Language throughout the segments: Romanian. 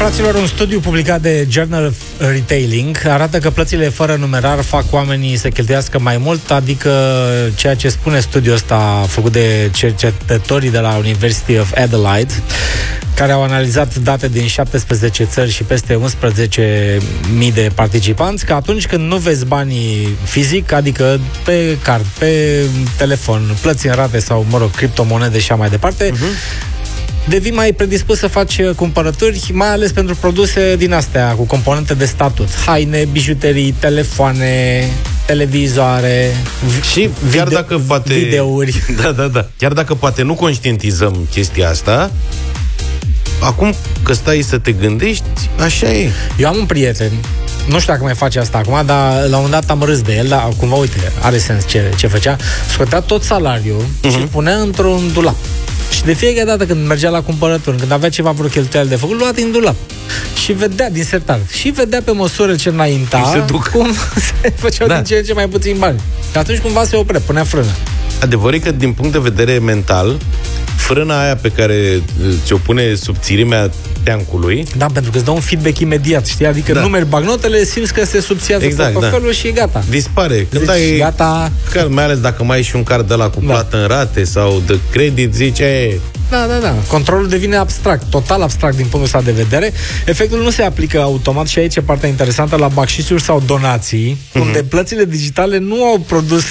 Fraților, un studiu publicat de Journal of Retailing arată că plățile fără numerar fac oamenii să cheltuiască mai mult, adică ceea ce spune studiul ăsta făcut de cercetătorii de la University of Adelaide, care au analizat date din 17 țări și peste 11.000 de participanți, că atunci când nu vezi banii fizic, adică pe card, pe telefon, plăți în rate sau, criptomonede și așa mai departe, devii mai predispus să faci cumpărături, mai ales pentru produse din astea cu componente de statut. Haine, bijuterii, telefoane, televizoare și chiar dacă poate videouri. Da. Chiar dacă poate nu conștientizăm chestia asta, acum că stai să te gândești, așa e. Eu am un prieten, nu știu dacă mai face asta acum, dar la un moment dat am râs de el, dar acum, uite, are sens ce făcea. Scotea tot salariul și îl punea într-un dulap. Și de fiecare dată când mergea la cumpărături, când avea ceva vreo cheltuială de făcut, lua din dulap. Și vedea din sertar. Și vedea pe măsură ce înainta cum se făceau din ce în ce mai puțin bani. Și atunci cumva se oprea, punea frână. Adevărul e că din punct de vedere mental, frâna aia pe care ți-o pune subțirimea teancului... Da, pentru că îți dă un feedback imediat, știi? Adică numeri bagnotele, simți că se subțiază portofelul și e gata. Dispare. Când ai gata. Mai ales dacă mai ai și un card de ăla cu plată în rate sau de credit, zice... Da. Controlul devine abstract, total abstract din punctul ăsta de vedere. Efectul nu se aplică automat și aici e partea interesantă la bacșișuri sau donații, unde plățile digitale nu au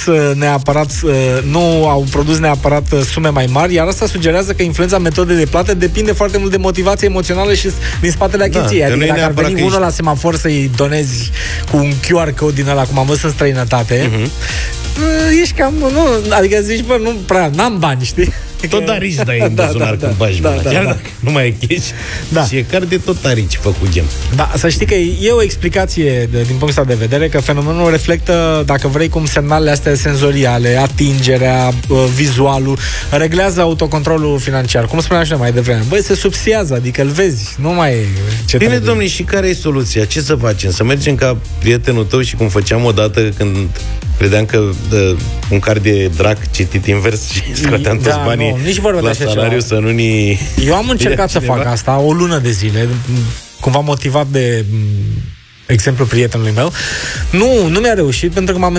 produs neapărat sume mai mari, iar asta sugerează că influența metodei de plată depinde foarte mult de motivație emoțională și din spatele achiziției. Adică dacă ar veni unul la semafor să-i donezi cu un QR code din ăla, cum am văzut în străinătate, ești cam, adică zici, n-am bani, știi? Tot arici dai în buzunar când bagi mâna. Chiar dacă nu mai e cash, și e card de tot arici făcut gem. Da, să știi că e o explicație din punctul ăsta de vedere, că fenomenul reflectă, dacă vrei, cum semnalele astea senzoriale, atingerea, vizualul, reglează autocontrolul financiar. Cum spuneam și noi mai devreme. Băi, se subțiază, adică îl vezi, nu mai e ce bine, domnule, și care e soluția? Ce să facem? Să mergem ca prietenul tău și cum făceam odată când credeam că un card de drac citit invers și scoteam toți banii la salariu să nu ni... Eu am încercat să fac asta o lună de zile, cumva motivat de exemplu prietenului meu. Nu mi-a reușit, pentru că m-am